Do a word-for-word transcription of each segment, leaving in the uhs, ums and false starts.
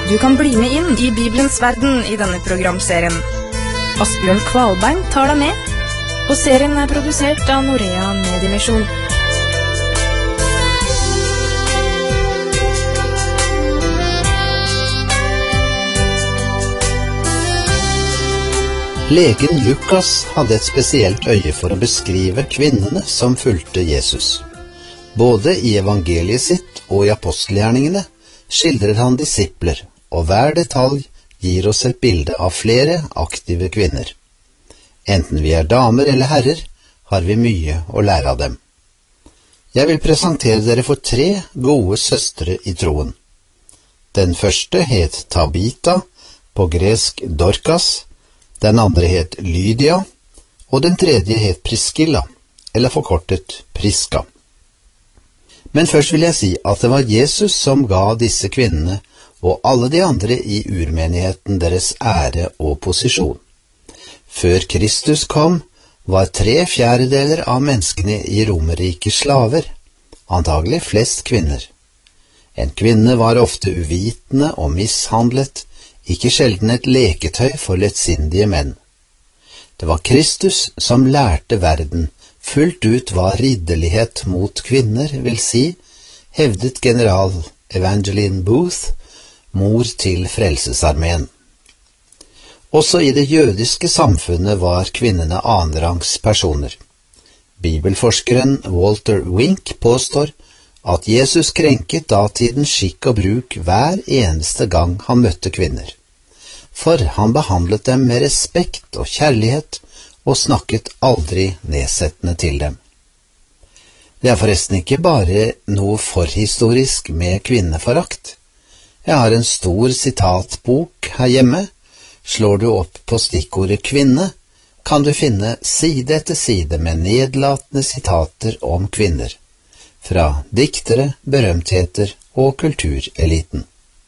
Du kan bli med inn i Bibelens verden i denne programserien. Asbjørn Kvalbein tar deg med, og serien er produsert av Norea Mediemisjon. Legen Lukas hadde et spesielt øye for å beskrive kvinnene som fulgte Jesus. Både i evangeliet sitt og i apostelgjerningene skildrer han disipler, og hver detalj gir oss et bilde av flere aktive kvinner. Enten vi er damer eller herrer, har vi mye å lære av dem. Jeg vil presentere dere for tre gode søstre i troen. Den første het Tabita, på gresk Dorcas. Den andre het Lydia, og den tredje het Priscilla, eller forkortet Priska. Men først vil jeg si at det var Jesus som ga disse kvinnene og alle de andre i urmenigheten deres ære og posisjon. Før Kristus kom, var tre fjerdedeler av menneskene i Romerriket slaver, antagelig flest kvinner. En kvinne var ofte uvitende og mishandlet, ikke sjelden et leketøy for lettsindige menn. Det var Kristus som lærte verden fullt ut hva ridderlighet mot kvinner vil si, hevdet general Evangeline Booth, mor til Frelsesarmeen. Også i det jødiske samfunnet var kvinnene annenrangs personer. Bibelforskeren Walter Wink påstår at Jesus krenket datidens skikk og bruk hver eneste gang han møtte kvinner. For han behandlet dem med respekt og kjærlighet og snakket aldri nedsettende til dem. Det er forresten ikke bare noe forhistorisk med kvinneforakt. Jeg har en stor sitatbok her hjemme. Slår du opp på stikkordet kvinne, kan du finne side etter side med nedlatende sitater om kvinner, fra diktere, berømtheter og kultureliten.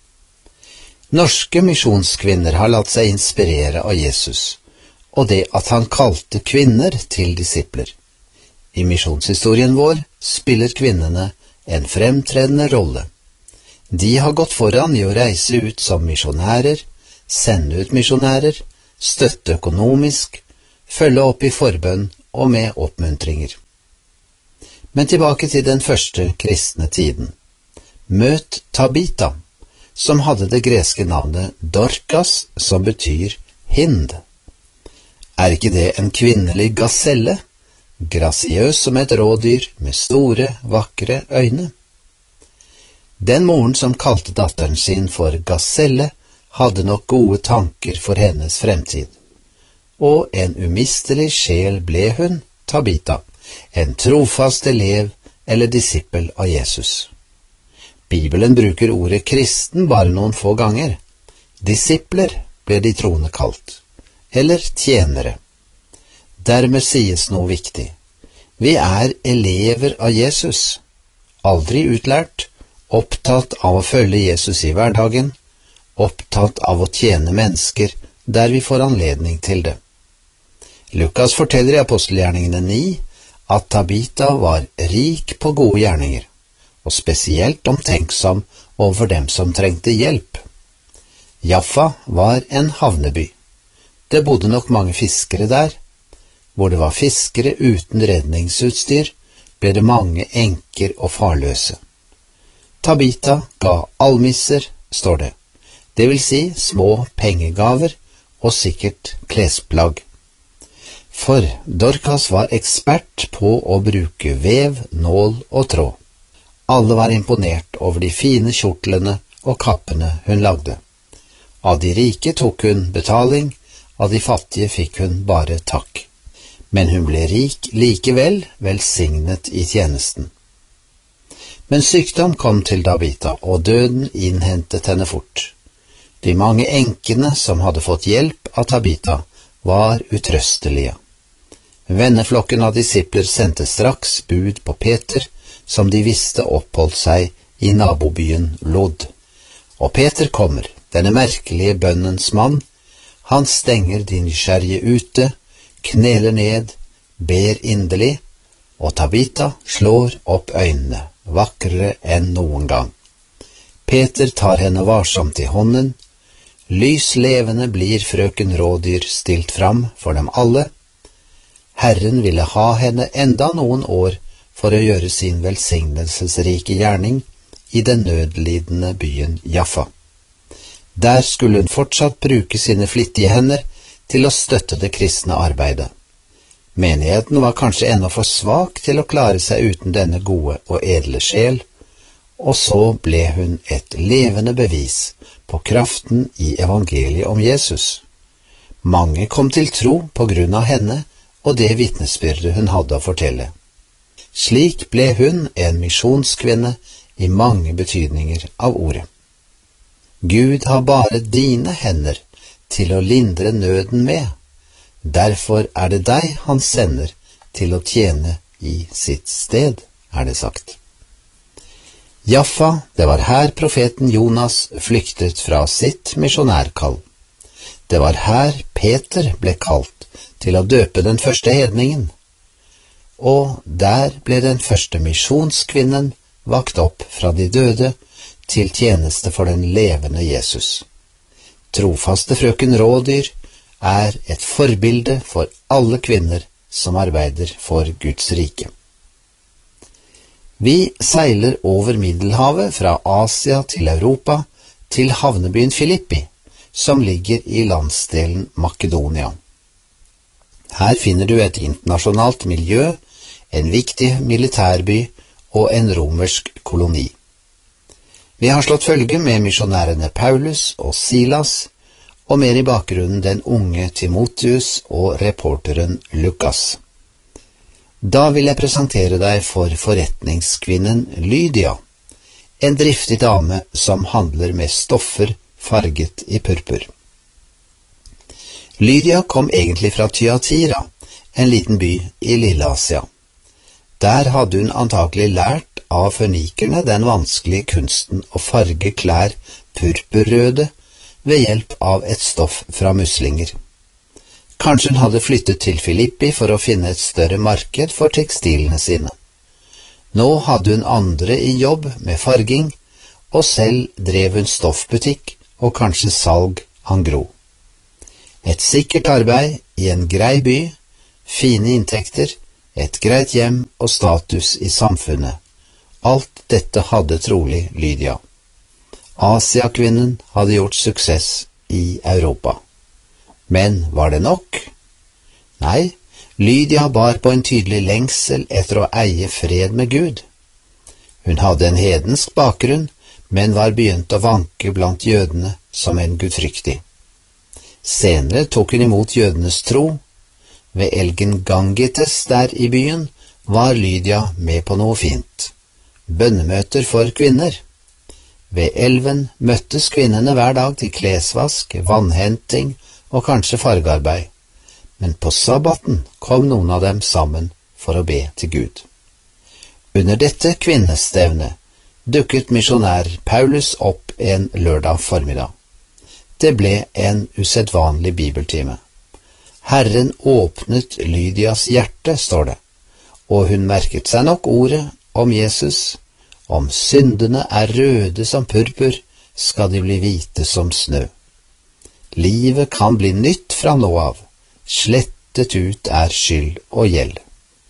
Norske misjonskvinner har latt seg inspirere av Jesus, og det at han kalte kvinner til disipler. I misjonshistorien vår spiller kvinnene en fremtredende rolle. De har gått foran i å reise ut som misjonærer, sende ut misjonærer, støtte økonomisk, følge opp i forbønn og med oppmuntringer. Men tilbake til den første kristne tiden. Møt Tabita, som hadde det greske navnet Dorcas, som betyr hind. Er ikke det en kvinnelig gaselle, grasiøs som et rådyr med store, vakre øyne? Den moren som kalte datteren sin for gaselle, hadde nok gode tanker for hennes fremtid. Og en umistelig sjel ble hun, Tabita, en trofast elev eller disippel av Jesus. Bibelen bruker ordet kristen bare noen få ganger. Disipler ble de troende kalt, eller tjenere. Dermed sies noe viktig. Vi er elever av Jesus, aldri utlært, opptatt av å følge Jesus i hverdagen, opptatt av å tjene mennesker der vi får anledning til det. Lukas forteller i apostelgjerningene ni at Tabita var rik på gode gjerninger, og spesielt omtenksom overfor dem som trengte hjelp. Jaffa var en havneby. Det bodde nok mange fiskere der. Hvor det var fiskere uten redningsutstyr, ble det mange enker og farløse. Tabita ga almisser, står det, det vil si små pengegaver og sikkert klesplagg. For Dorcas var ekspert på å bruke vev, nål og tråd. Alle var imponert over de fine kjortlene og kappene hun lagde. Av de rike tok hun betaling, av de fattige fikk hun bare takk. Men hun ble rik likevel, velsignet i tjenesten. Men sykdom kom til Tabita, og døden innhentet henne fort. De mange enkene som hadde fått hjelp av Tabita, var utrøstelige. Venneflokken av disipler sendte straks bud på Peter, som de visste oppholdt seg i nabobyen Lod. Og Peter kommer, denne merkelige bønnens mann. Han stenger de nysgjerrige ute, kneler ned, ber inderlig, og Tabita slår opp øynene, vakrere enn noen gang. Peter tar henne varsomt i hånden. Lys levende blir frøken Rådyr stilt fram for dem alle. Herren ville ha henne enda noen år for å gjøre sin velsignelsesrike gjerning i den nødlidende byen Jaffa. Der skulle hun fortsatt bruke sine flittige hender til å støtte det kristne arbeidet. Menigheten var kanskje ennå for svak til å klare seg uten denne gode og edle sjel, og så ble hun et levende bevis på kraften i evangeliet om Jesus. Mange kom til tro på grunn av henne og det vitnesbyrdet hun hadde å fortelle. Slik ble hun en misjonskvinne i mange betydninger av ordet. Gud har bare dine hender til å lindre nøden med. Derfor er det deg han sender til å tjene i sitt sted, er det sagt. Jaffa, det var her profeten Jonas flyktet fra sitt misjonærkall. Det var her Peter ble kalt til å døpe den første hedningen. Og der ble den første misjonskvinnen vakt opp fra de døde til tjeneste for den levende Jesus. Trofaste frøken Rådyr er et forbilde for alle kvinner som arbeider for Guds rike. Vi seiler over Middelhavet fra Asia til Europa til havnebyen Filippi, som ligger i landsdelen Makedonia. Her finner du et internasjonalt miljø, en viktig militærby og en romersk koloni. Vi har slått følge med misjonærene Paulus og Silas, og mer i bakgrunnen den unge Timotheus og reporteren Lukas. Da vil jeg presentere deg for forretningskvinnen Lydia, en driftig dame som handler med stoffer farget i purpur. Lydia kom egentlig fra Thyatira, en liten by i Lille-Asia. Der hadde hun antakelig lært av fønikerne den vanskelige kunsten å farge klær purpurrøde ved hjelp av et stoff fra muslinger. Kanskje hun hadde flyttet til Filippi for å finne et større marked for tekstilene sine. Nå hadde hun andre i jobb med farging, og selv drev hun stoffbutikk og kanskje salg angro. Et sikkert arbeid i en grei by, fine inntekter, et greit hjem og status i samfunnet. Alt dette hadde trolig Lydia. Asiakvinnen hadde gjort suksess i Europa. Men var det nok? Nei, Lydia bar på en tydelig lengsel etter å eie fred med Gud. Hun hadde en hedensk bakgrunn, men var begynt å vanke blant jødene som en gudfryktig. Senere tok hun imot jødenes tro. Ved elgen Gangites der i byen var Lydia med på noe fint. Bønnemøter for kvinner. Ved elven møttes kvinnene hver dag til klesvask, vannhenting og kanskje fargearbeid, men på sabbaten kom noen av dem sammen for å be til Gud. Under dette kvinnestevnet dukket misjonær Paulus opp en lørdag formiddag. Det ble en usedvanlig bibeltime. Herren åpnet Lydias hjerte, står det, og hun merket seg nok ordet om Jesus. Om syndene er røde som purpur, skal de bli hvite som snø. Livet kan bli nytt fra nå av, slettet ut er skyld og gjeld.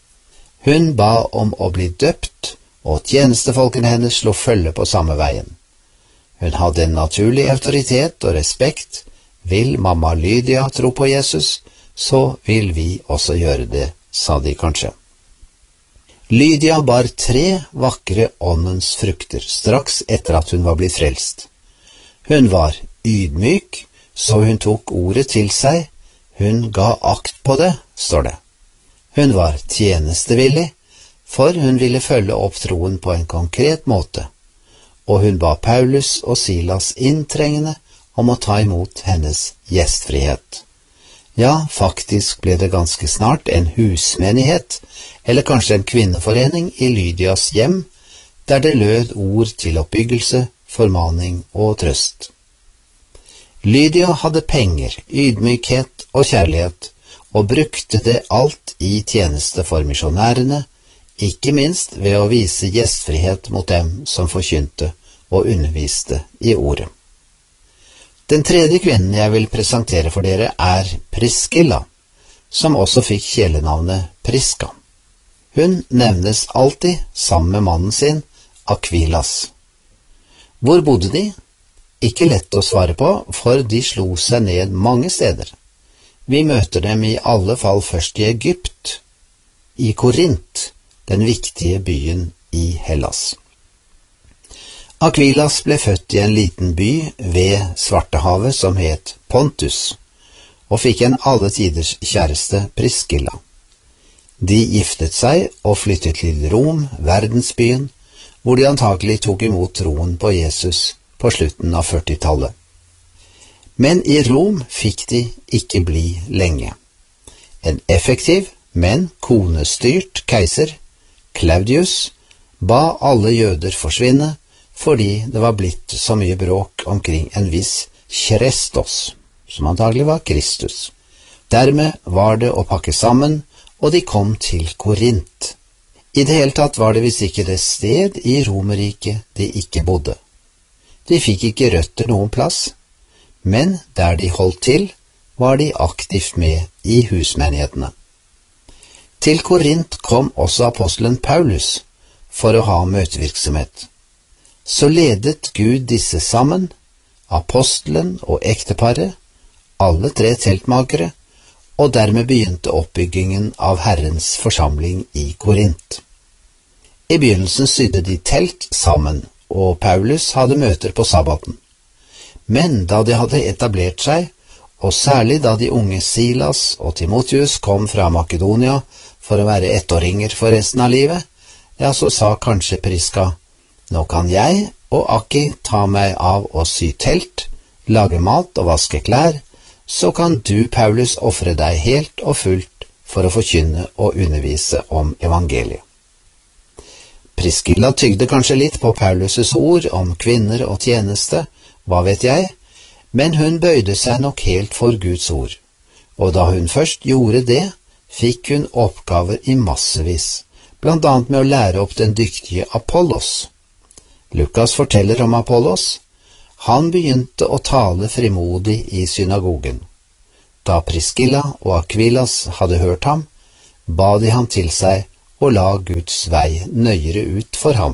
Hun ba om å bli døpt, og tjenestefolkene hennes slo følge på samme veien. Hun hadde en naturlig autoritet og respekt. Vil mamma Lydia tro på Jesus, så vil vi også gjøre det, sa de kanskje. Lydia bar tre vakre åndens frukter straks etter at hun var blitt frelst. Hun var ydmyk, så hun tok ordet til seg. Hun ga akt på det, står det. Hun var tjenestevillig, for hun ville følge opp troen på en konkret måte, og hun ba Paulus og Silas inntrengende om å ta imot hennes gjestfrihet. Ja, faktisk ble det ganske snart en husmenighet, eller kanskje en kvinneforening i Lydias hjem, der det lød ord til oppbyggelse, formaning og trøst. Lydia hadde penger, ydmykhet og kjærlighet, og brukte det alt i tjeneste for misjonærene, ikke minst ved å vise gjestfrihet mot dem som forkynte og underviste i ordet. Den tredje kvinnen jeg vil presentere for dere er Priscilla, som også fikk kjælenavnet Priska. Hun nevnes alltid sammen med mannen sin, Akvilas. Hvor bodde de? Ikke lett å svare på, for de slo seg ned mange steder. Vi møter dem i alle fall først i Egypt, i Korint, den viktige byen i Hellas. Akvilas ble født i en liten by ved Svartehavet som het Pontus, og fikk en alle tiders kjæreste Priscilla. De giftet seg og flyttet til Rom, verdensbyen, hvor de antagelig tok imot troen på Jesus på slutten av førtitallet. Men i Rom fikk de ikke bli lenge. En effektiv, men konestyrt keiser, Claudius, ba alle jøder forsvinne, fordi det var blitt så mye bråk omkring en viss Krestos, som antagelig var Kristus. Dermed var det å pakke sammen, og de kom til Korint. I det hele tatt var det visst ikke det sted i Romerriket de ikke bodde. De fikk ikke røtter noen plass, men der de holdt til, var de aktivt med i husmenighetene. Til Korint kom også apostelen Paulus for å ha møtevirksomhet. Så ledet Gud disse sammen, apostelen og ekteparet, alle tre teltmakere, og dermed begynte oppbyggingen av Herrens forsamling i Korint. I begynnelsen sydde de telt sammen, og Paulus hadde møter på sabbaten. Men da de hadde etablert seg, og særlig da de unge Silas og Timotheus kom fra Makedonia for å være ettåringer for resten av livet, ja, så sa kanskje Priska, nå kan jeg og Akki ta meg av å sy telt, lage mat og vaske klær, så kan du, Paulus, ofre deg helt og fullt for å forkynne og undervise om evangeliet. Priscilla tygde kanskje litt på Paulus' ord om kvinner og tjeneste, hva vet jeg, men hun bøyde seg nok helt for Guds ord, og da hun først gjorde det, fikk hun oppgaver i massevis, blant annet med å lære opp den dyktige Apollos. Lukas forteller om Apollos. Han begynte å tale frimodig i synagogen. Da Priscilla og Akvilas hadde hørt ham, ba de ham til seg og la Guds vei nøyere ut for ham.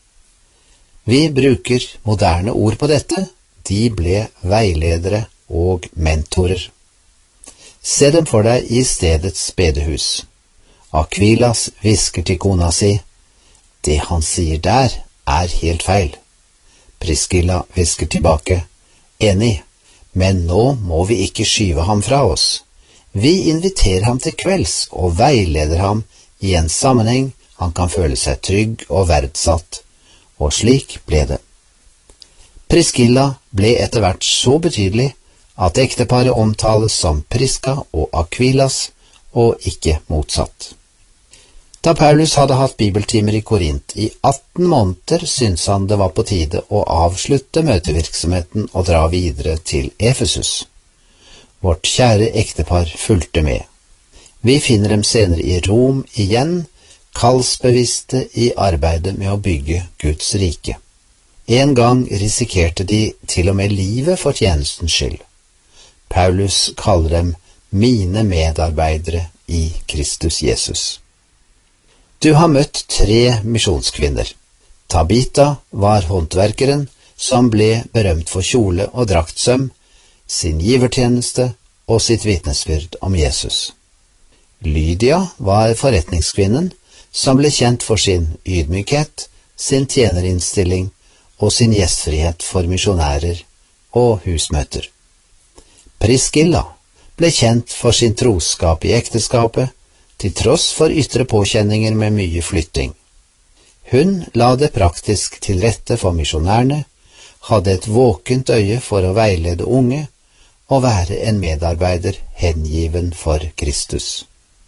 Vi bruker moderne ord på dette. De ble veiledere og mentorer. Se dem for deg i stedets bedehus. Akvilas hvisker til kona si, det han sier der er helt feil. Priscilla hvisker tilbake, enig, men nå må vi ikke skyve ham fra oss. Vi inviterer ham til kvelds og veileder ham i en sammenheng han kan føle seg trygg og verdsatt, og slik ble det. Priscilla ble etter hvert så betydelig at ekteparet omtales som Priska og Akvilas, og ikke motsatt. Da Paulus hadde hatt bibeltimer i Korint i atten måneder, syntes han det var på tide å avslutte møtevirksomheten og dra videre til Efesus. Vårt kjære ektepar fulgte med. Vi finner dem senere i Rom igjen, kallsbevisste i arbeidet med å bygge Guds rike. En gang risikerte de til og med livet for tjenestens skyld. Paulus kaller dem mine medarbeidere i Kristus Jesus. Du har møtt tre misjonskvinner. Tabita var håndverkeren som ble berømt for kjole og draktsøm, sin givertjeneste og sitt vitnesbyrd om Jesus. Lydia var forretningskvinnen som ble kjent for sin ydmykhet, sin tjenerinnstilling og sin gjestfrihet for misjonærer og husmøter. Priscilla ble kjent for sin troskap i ekteskapet, til tross for ytre påkjenninger med mye flytting. Hun la det praktisk til rette for misjonærene, hadde et våkent øye for å veilede unge, og være en medarbeider hengiven for Kristus.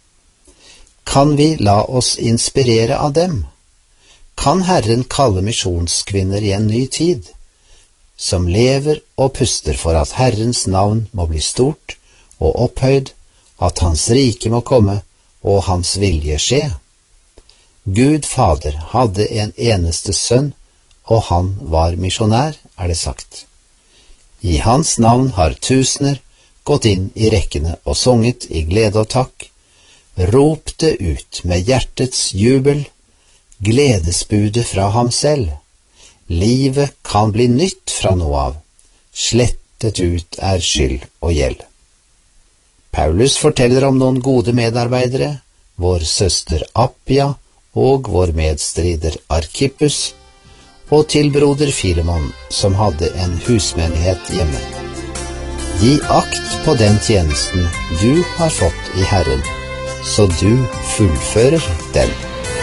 Kan vi la oss inspirere av dem? Kan Herren kalle misjonskvinner i en ny tid, som lever og puster for at Herrens navn må bli stort og opphøyd, at Hans rike må komme, og Hans vilje skje? Gud Fader hadde en eneste sønn, og han var misjonær, er det sagt. I hans navn har tusener gått inn i rekkene og sunget i glede og takk, ropte ut med hjertets jubel, gledesbudet fra ham selv. Livet kan bli nytt fra nå av, slettet ut er skyld og gjeld. Paulus forteller om noen gode medarbeidere, vår søster Appia og vår medstrider Arkippus, og til broder Filemon, som hadde en husmenighet hjemme. Gi akt på den tjenesten du har fått i Herren, så du fullfører den.